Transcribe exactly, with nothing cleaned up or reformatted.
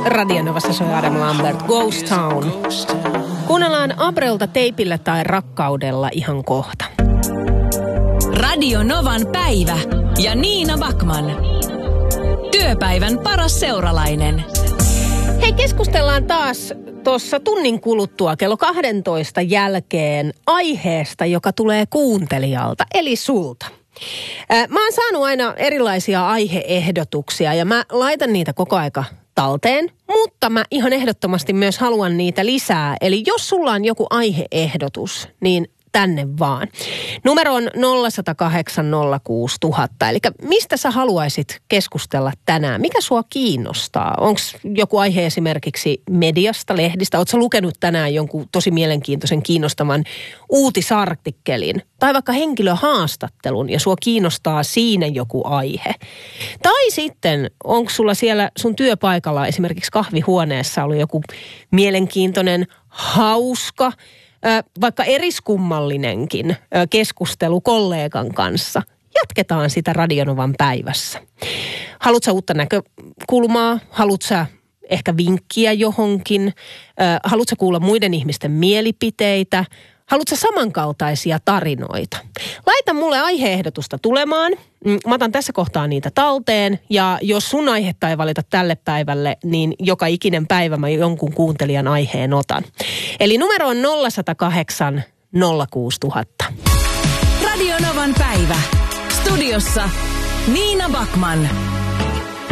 Radionovassa soi Adam Lambert, Ghost Town. Kuunnellaan Abrelta Teipillä tai rakkaudella ihan kohta. Radio Novan päivä ja Niina Backman. Työpäivän paras seuralainen. Hei, keskustellaan taas tuossa tunnin kuluttua kello kahdentoista jälkeen aiheesta, joka tulee kuuntelijalta, eli sulta. Mä oon saanut aina erilaisia aiheehdotuksia ja mä laitan niitä koko aika talteen, mutta mä ihan ehdottomasti myös haluan niitä lisää. Eli jos sulla on joku aiheehdotus, niin tänne vaan. Numero on nolla yksi nolla kahdeksan nolla kuusi nolla nolla nolla. Eli mistä sä haluaisit keskustella tänään? Mikä sua kiinnostaa? Onko joku aihe esimerkiksi mediasta, lehdistä? Ootko sä lukenut tänään jonkun tosi mielenkiintoisen, kiinnostavan uutisartikkelin? Tai vaikka henkilöhaastattelun ja sua kiinnostaa siinä joku aihe? Tai sitten onko sulla siellä sun työpaikalla esimerkiksi kahvihuoneessa ollut joku mielenkiintoinen, hauska, vaikka eriskummallinenkin keskustelu kollegan kanssa. Jatketaan sitä Radionovan päivässä. Haluatko sä uutta näkökulmaa? Haluatko sä ehkä vinkkiä johonkin? Haluatko sä kuulla muiden ihmisten mielipiteitä? Haluatko sä samankaltaisia tarinoita? Laita mulle aiheehdotusta tulemaan. Mä otan tässä kohtaa niitä talteen. Ja jos sun aihetta ei valita tälle päivälle, niin joka ikinen päivä mä jonkun kuuntelijan aiheen otan. Eli numero on nolla yksi nolla kahdeksan nolla kuusi nolla nolla nolla. Radio Novan päivä. Studiossa Niina Backman.